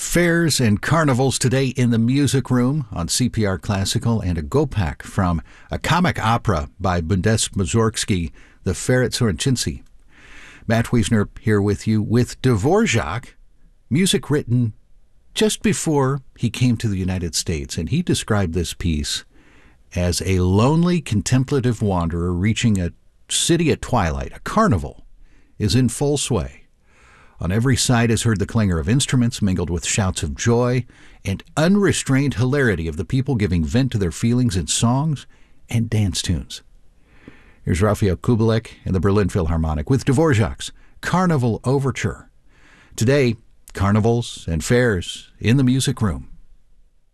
Fairs and carnivals today in the music room on CPR Classical, and a Gopak from a comic opera by Bundes Mussorgsky, The Fair at Soroczyńcy. Matt Wiesner here with you with Dvorak, music written just before he came to the United States, and he described this piece as a lonely contemplative wanderer reaching a city at twilight. A carnival is in full sway. On every side is heard the clangor of instruments mingled with shouts of joy and unrestrained hilarity of the people giving vent to their feelings in songs and dance tunes. Here's Raphael Kubelik and the Berlin Philharmonic with Dvorak's Carnival Overture. Today, carnivals and fairs in the music room.